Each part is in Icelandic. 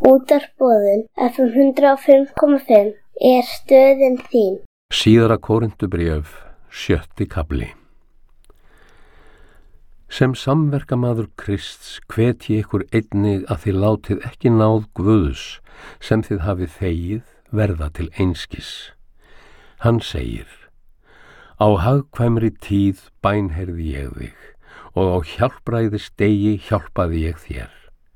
Útvarpsboðun FM 105,5 er stöðin þín. Síðara Kórinthubréf, 7. kafli. Sem samverkamaður Krists hvet ég ykkur einnig að þið látið ekki náð Guðs sem þið hafið þegið verða til einskis. Hann segir: Á hagkvæmri tíð bænheyrði ég þig, og á hjálpræðisdegi hjálpaði ég þér.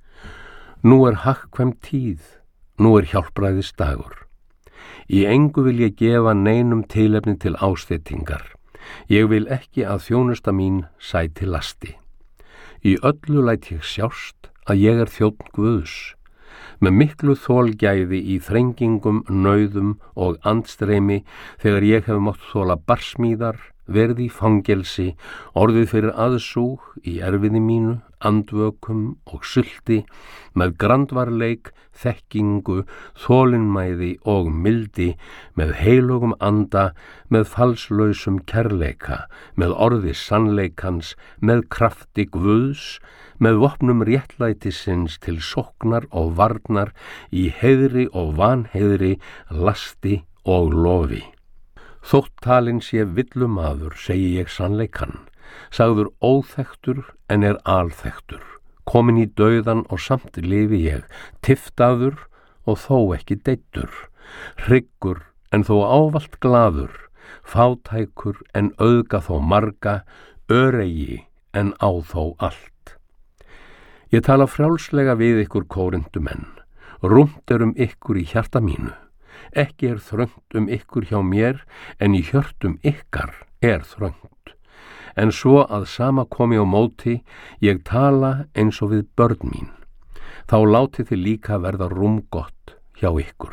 Nú er hagkvæm tíð, nú er hjálpræðisdagur. Í engu vil ég gefa neinum tilefni til ásteytingar. Ég vil ekki að þjónusta mín sæti lasti. Í öllu læt ég sjást að ég er þjónn Guðs, með miklu þolgæði í þrengingum, nauðum og andstreymi þegar ég hef mátt þola barsmíðar, verið í fangelsi, orðið fyrir aðsúg í erfiði mínu, andvökum og sulti, með grandvarleik, þekkingu, þolinmæði og mildi, með heilögum anda, með falslausum kærleika, með orði sannleikans, með krafti Guðs, með vopnum réttlætisins til sóknar og varnar, í heiðri og vanheiðri, lasti og lofi. Þótt talinn sé villumaður, segi ég sannleikann, sagður óþekktur en er alþekktur, komin í dauðan og samt lifi ég, tiftaður og þó ekki deyddur, hryggur en þó ávallt glaður, fátækur en auðga þó marga, öregi en á þó allt. Ég tala frjálslega við ykkur Kórinthumenn, rúmt er ykkur í hjarta mínu. Ekki er þröngt ykkur hjá mér, en í hjörtum ykkar er þröngt. En svo að sama komi á móti, ég tala eins og við börn mín. Þá látið þið líka verða rúmgott hjá ykkur.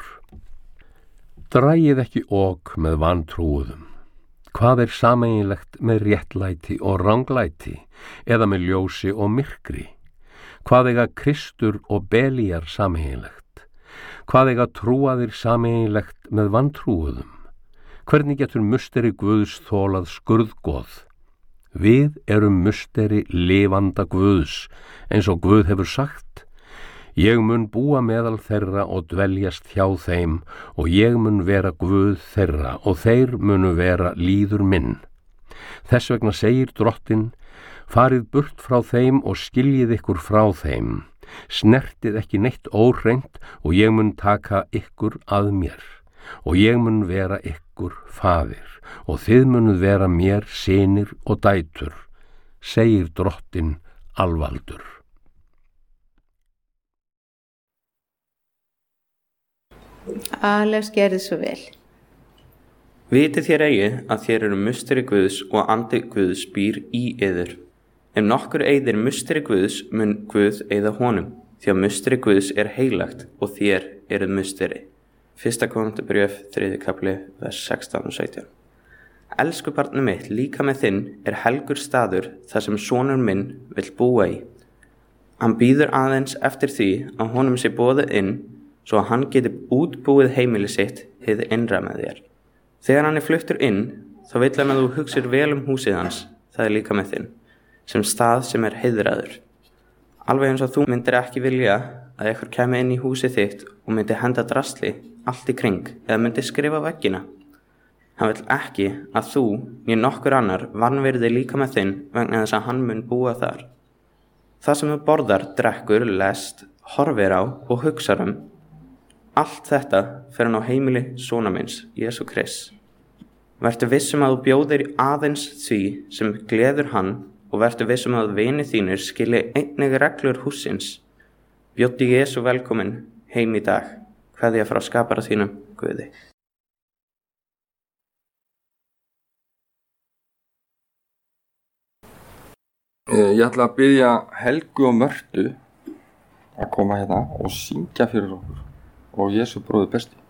Dragið ekki ok með vantrúuðum. Hvað er sameiginlegt með réttlæti og ranglæti, eða með ljósi og myrkri? Hvað eiga Kristur og Belíar sameiginlegt? Hvað eiga trúaðir sameiginlegt með vantrúuðum? Hvernig getur musteri Guðs þolað skurðgoð? Við erum musteri lifanda Guðs, eins og Guð hefur sagt: Ég mun búa meðal þeirra og dveljast hjá þeim, og ég mun vera Guð þeirra, og þeir munu vera líður minn. Þess vegna segir Drottinn: Farið burt frá þeim og skiljið ykkur frá þeim. Snertið ekki neitt óhreint, og ég mun taka ykkur að mér, og ég mun vera ykkur faðir, og þið munuð vera mér synir og dætur, segir Drottinn alvaldur. Alex gerði svo vel. Vitið þér eigi að þér eru musteri Guðs og andi Guðs býr í yður. Ef nokkur eyðir musteri Guðs, mun Guð eyða honum, því að musteri Guðs er heilagt og þér eruð musteri. 1. Kórinthubréf, 3. kafli, vers 16 og 17. Elsku barnið mitt, líka með þinn er helgur staður þar sem sonur minn vill búa í. Hann bíður aðeins eftir því að honum sé boðið inn, svo að hann geti útbúið heimili sitt hið innra með þér. Þegar hann er fluttur inn, þá vill hann að þú hugsir vel húsið hans, það er líka með þinn, sem stað sem er heiðraður. Alveg eins og þú myndir ekki vilja að ykkur kemi inn í húsið þitt og myndi henda drasli allt í kring eða myndi skrifa veggina. Hann vill ekki að þú, né nokkur annar, vanvirði líka með þinn vegna þess að hann mun búa þar. Það sem þú borðar, drekkur, lest, horfir á og hugsar allt þetta fer hann á heimili sona minns, Jesú Krists. Vertu vissum að þú bjóðir aðeins því sem gleður hann, og vertu vissum að vinir þínir skilji einnig reglur hússins. Bjóddu Jesú velkomin heim í dag. Kveðja frá skapara þínum, Guði. Ég ætla að biðja Helgu og Mörtu að koma hérna og syngja fyrir okkur og Jesú bróðir besti.